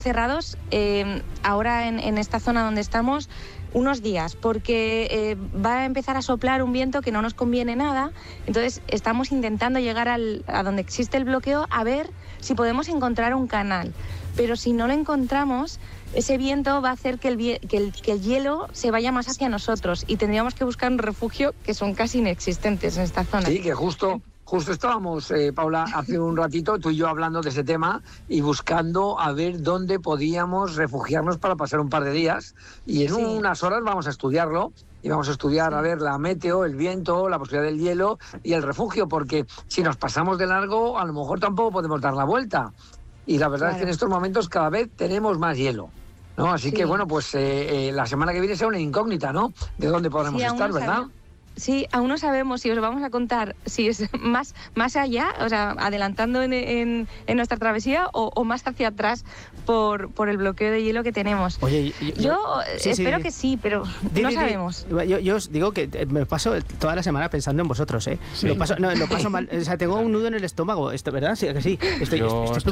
cerrados ahora en esta zona donde estamos unos días, porque va a empezar a soplar un viento que no nos conviene nada. Entonces estamos intentando llegar a donde existe el bloqueo a ver si podemos encontrar un canal. Pero si no lo encontramos, ese viento va a hacer que el hielo se vaya más hacia nosotros y tendríamos que buscar un refugio que son casi inexistentes en esta zona. Sí, que justo estábamos, Paula, hace un ratito, tú y yo hablando de ese tema y buscando a ver dónde podíamos refugiarnos para pasar un par de días. Y en unas horas vamos a estudiarlo. Y vamos a estudiar, a ver, la meteo, el viento, la posibilidad del hielo y el refugio, porque si nos pasamos de largo, a lo mejor tampoco podemos dar la vuelta. Y la verdad es que en estos momentos cada vez tenemos más hielo, ¿no? Así que, bueno, pues la semana que viene será una incógnita, ¿no? De dónde podremos estar, ¿verdad? Sí, aún no sabemos si os vamos a contar si es más allá, o sea, adelantando en nuestra travesía o más hacia atrás por el bloqueo de hielo que tenemos. Oye, yo espero que sí, pero no sabemos. Yo os digo que me paso toda la semana pensando en vosotros, ¿eh? Sí. Lo paso mal, o sea, tengo un nudo en el estómago, ¿verdad? Sí, que sí. Estoy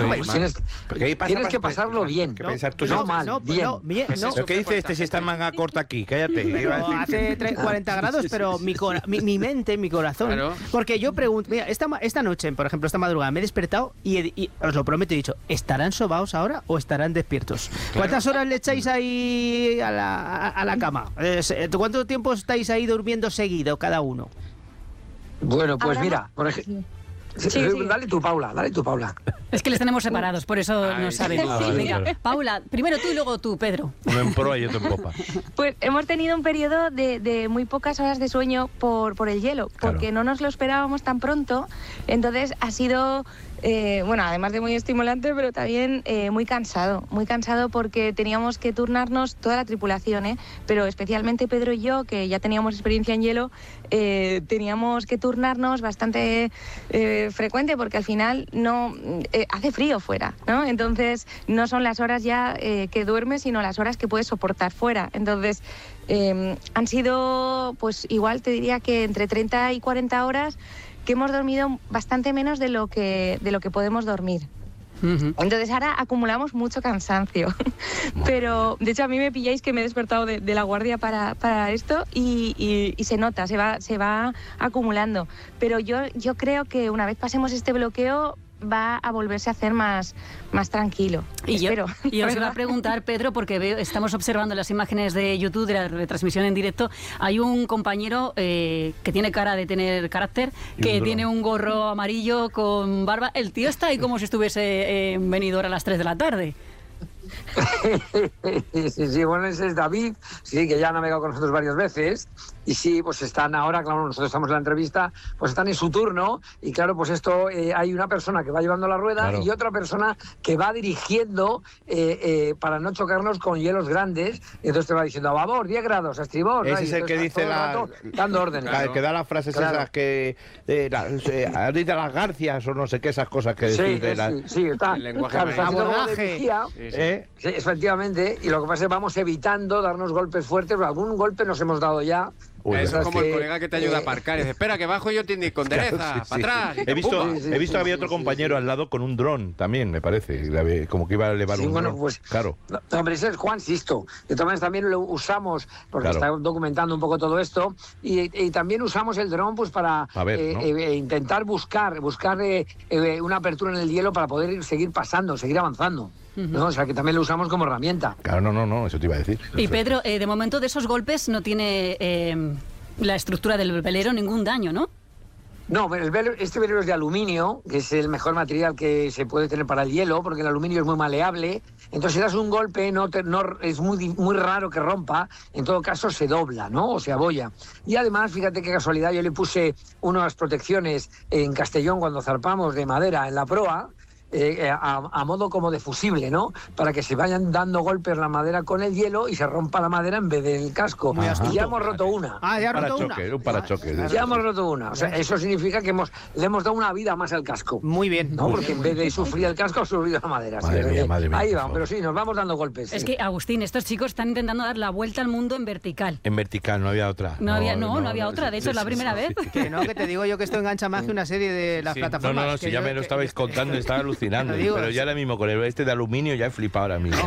tienes que pasarlo bien. No mal, bien. ¿Lo que dice si está en manga corta aquí? Cállate. Hace 40 grados, pero mi mente, mi corazón. Claro. Porque yo pregunto, mira, esta noche, por ejemplo, esta madrugada, me he despertado y os lo prometo, he dicho, ¿estarán sobaos ahora o estarán despiertos? Claro. ¿Cuántas horas le echáis ahí a la cama? ¿Cuánto tiempo estáis ahí durmiendo seguido cada uno? Bueno, pues mira, por ejemplo... Sí. Dale tú, Paula. Es que les tenemos separados, por eso no sabemos. Venga, Paula, primero tú y luego tú, Pedro. Uno en proa y otro en popa. Pues hemos tenido un periodo de muy pocas horas de sueño por el hielo, porque no nos lo esperábamos tan pronto. Entonces ha sido... bueno, además de muy estimulante, pero también muy cansado porque teníamos que turnarnos toda la tripulación, pero especialmente Pedro y yo, que ya teníamos experiencia en hielo, teníamos que turnarnos bastante frecuente porque al final no hace frío fuera, ¿no? Entonces no son las horas ya que duermes, sino las horas que puedes soportar fuera. Entonces han sido, pues igual te diría que entre 30 y 40 horas que hemos dormido bastante menos de lo que podemos dormir. Uh-huh. Entonces ahora acumulamos mucho cansancio. Pero de hecho a mí me pilláis que me he despertado de la guardia para esto y se nota, se va acumulando. Pero yo creo que una vez pasemos este bloqueo va a volverse a hacer más tranquilo. Espero. Y os iba a preguntar, Pedro, porque estamos observando las imágenes de YouTube de la retransmisión en directo. Hay un compañero que tiene cara de tener carácter, que tiene un gorro amarillo con barba. El tío está ahí como si estuviese en Benidorm a las 3 de la tarde. Sí, bueno, ese es David, sí, que ya ha navegado con nosotros varias veces. Y sí, pues están ahora, claro, nosotros estamos en la entrevista, pues están en su turno. Y claro, pues esto, hay una persona que va llevando la rueda y otra persona que va dirigiendo para no chocarnos con hielos grandes. Y entonces te va diciendo, a babor, 10 grados, a estribor. Ese es el que dice dando órdenes. El que da las frases esas que... ahorita las garcias o no sé qué, esas cosas que decís. Sí, está. El lenguaje abordaje. Sí, efectivamente, y lo que pasa es que vamos evitando darnos golpes fuertes, pero algún golpe nos hemos dado ya. Eso es como el colega que te ayuda a aparcar y dice, espera que bajo yo te con dereza, para atrás. He visto que había otro compañero al lado con un dron también, me parece, como que iba a elevar un dron. Pues, claro. No, hombre, ese es Juan Sisto. De todas maneras también lo usamos, porque está documentando un poco todo esto, y también usamos el dron pues para intentar buscar una apertura en el hielo para poder seguir pasando, seguir avanzando. ¿No? O sea, que también lo usamos como herramienta. Claro, no, eso te iba a decir. Y Pedro, de momento de esos golpes no tiene la estructura del velero ningún daño, ¿no? No, este velero es de aluminio, que es el mejor material que se puede tener para el hielo, porque el aluminio es muy maleable. Entonces, si das un golpe, es muy raro que rompa. En todo caso, se dobla, ¿no? O se abolla. Y además, fíjate qué casualidad, yo le puse unas protecciones en Castellón cuando zarpamos de madera en la proa, a modo como de fusible, ¿no? Para que se vayan dando golpes la madera con el hielo y se rompa la madera en vez del casco. Y ya hemos roto una. Ya roto una. Un parachoque. Ya hemos roto una. O sea, eso significa que le hemos dado una vida más al casco. Muy bien. ¿No? Porque en vez de sufrir el casco, ha sufrido la madera. Madre mía. Ahí vamos, pero sí, nos vamos dando golpes. Es que, Agustín, estos chicos están intentando dar la vuelta al mundo en vertical. En vertical, no había otra. No había otra. De hecho, es la primera vez. Que te digo yo que esto engancha más que una serie de las plataformas. No, si ya me lo estabais contando, estaba alucinando. Pero ya ahora mismo con este de aluminio ya he flipado ahora mismo.